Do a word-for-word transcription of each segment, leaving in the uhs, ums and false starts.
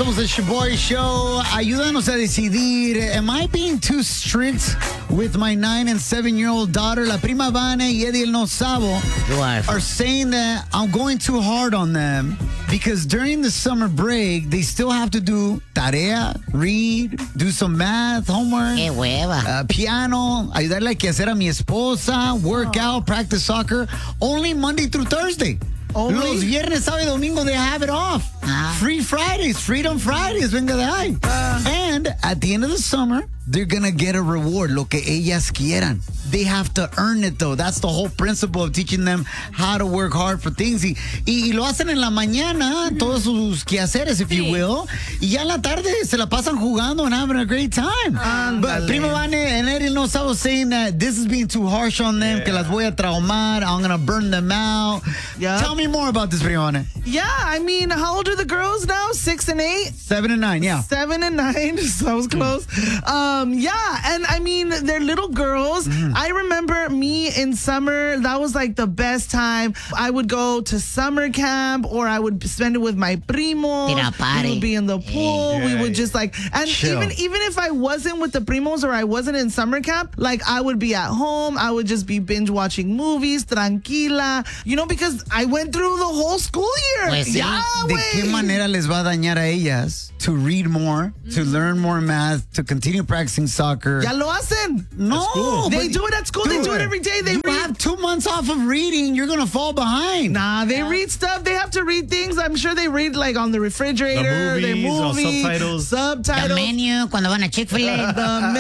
Somos el Shaboy Show. Ayúdanos a decidir. Am I being too strict with my nine and seven year old daughter? La prima Vane y Eddie El No Sabo are saying that I'm going too hard on them because during the summer break, they still have to do tarea, read, do some math, homework. Qué hueva. Uh, piano, ayudarle a que hacer a mi esposa, work Oh. out, practice soccer, only Monday through Thursday. Only? Los viernes, sábado y domingo, they have it off. Ah. Free Fridays, Freedom Fridays, venga de ahí. Uh. And at the end of the summer, they're going to get a reward, lo que ellas quieran. They have to earn it, though. That's the whole principle of teaching them how to work hard for things. Y, y, y lo hacen en la mañana, todos sus quehaceres, if you will. Y ya en la tarde se la pasan jugando and having a great time. Ándale. But Prima Vane and Eddie No Sabo saying that this is being too harsh on them, Yeah. que las voy a traumar, I'm going to burn them out. Yeah. Tell me more about this, Prima Vane. Yeah, I mean, how old are the girls now? Six and eight? Seven and nine, yeah. Seven and nine, so I was close. Um, yeah, and I mean, they're little girls. Mm-hmm. I remember me in summer, that was like the best time. I would go to summer camp or I would spend it with my primo. Tira party. We would be in the pool. Yeah, we would yeah. just like, and Chill. even even if I wasn't with the primos or I wasn't in summer camp, like I would be at home. I would just be binge watching movies, tranquila, you know, because I went through the whole school year. Pues sí. Yeah, ¿De güey. qué manera les va a dañar a ellas to read more, to learn more math, to continue practicing soccer? Ya lo hacen. No, school. They but do it at school. They do it every day. They you read. have two months off of reading, you're going to fall behind. Nah, they read stuff. They have to read things. I'm sure they read like on the refrigerator. The their movies or movie, subtitles. The subtitles. menu, cuando van a Chick-fil-A. The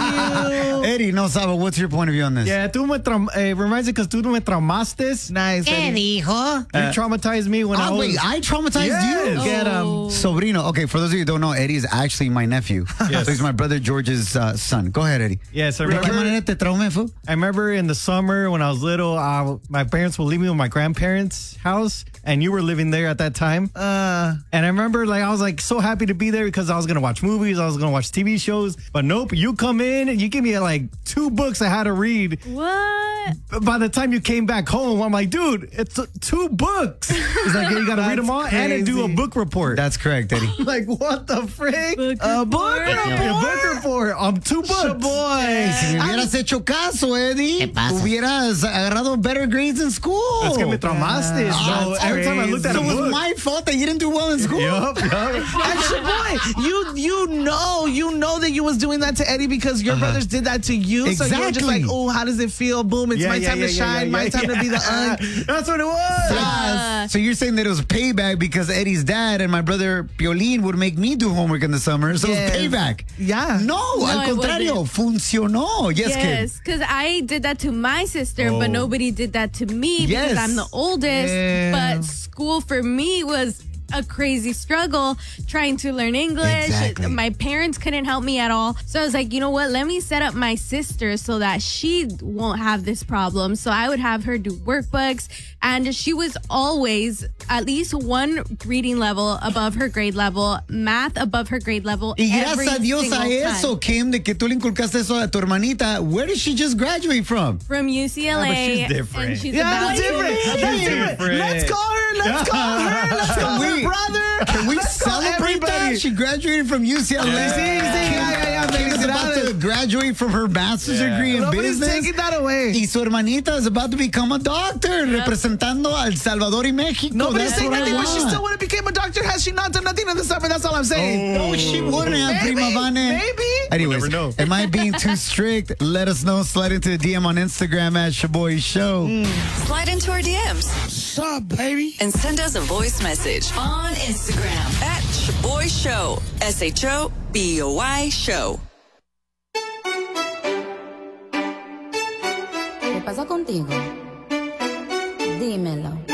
menu. Eddie, no Sabo, what's your point of view on this? Yeah, tú me traum- eh, reminds me because tú me traumaste. Nice. ¿Qué Eddie. dijo? You traumatized me when I Oh, was. wait, I traumatized Yes. you? Get 'em. Sobrino. Okay, for those of you who don't know, Eddie is actually my nephew. Yes. So he's my brother George's uh, son. Go ahead, Eddie. Yes, I ¿De qué remember. manera te traumé, fu? I remember in the summer when I was little, uh, my parents would leave me with my grandparents' house, and you were living there at that time. Uh, And I remember, like, I was like so happy to be there because I was gonna watch movies, I was gonna watch T V shows. But nope, you come in and you give me like two books I had to read. What? By the time you came back home, I'm like, dude, it's uh, two books. It's like, you gotta read them all and then do a crazy. book report. That's correct, Eddie. I'm like, what the frick? Book a book report? report. A book report on two books. Boy. Si me hubieras hecho caso, Eddie, ¿Qué pasa? hubieras agarrado better grades in school. That's gonna be traumaste. Ah, So that's every time I looked at So a it was book, my fault that you didn't do well in school. yup, yup. And Shaboy, you you know you know that you was doing that to Eddie because your brothers did that to you. So you were just Exactly. like, oh, how does it feel? Boom, it's Yeah, my yeah, time yeah, to yeah, shine, yeah, my yeah, time to be the yeah. unk. That's what it was. Uh, So you're saying that it was payback because Eddie's dad and my brother Piolín would make me do homework in the summer. So Yes. it was payback. Yeah. No, al it contrario, funcionó. Yes, kid. Yes, because I did that to my sister, Oh. but nobody did that to me Yes. because I'm the oldest. Yeah. But school for me was a crazy struggle trying to learn English. Exactly. My parents couldn't help me at all. So I was like, you know what? Let me set up my sister so that she won't have this problem. So I would have her do workbooks, and she was always at least one reading level above her grade level, math above her grade level. Y every gracias a Dios single a eso, time. Kim, de que tú le inculcaste eso a tu hermanita. Where did she just graduate from? From U C L A. Yeah, but she's different. And she's Yeah, about that's to- different. That's She's different. different. Let's call her. Let's call her. Let's Can call her we- brother. Can we Let's call celebrate everybody. that? She graduated from U C L A. Sí, sí, yeah, yeah, yeah. Kim is about to graduate from her master's Yeah. degree in Nobody's business. taking that away. Y su hermanita is about to become a doctor, representando a El Salvador y México. Nobody's That's saying what I nothing, but she want. still would have became a doctor had she not done nothing in the summer. That's all I'm saying. No, she wouldn't have, Maybe, Prima Vane. maybe. Anyways, We'll never know. am I being too strict? Let us know. Slide into the D M on Instagram at Shaboy Show. Slide into our D Ms. What's up, baby? And send us a voice message on Instagram at Shaboy Show. S H O B O Y Show. ¿Qué pasa contigo? Dímelo.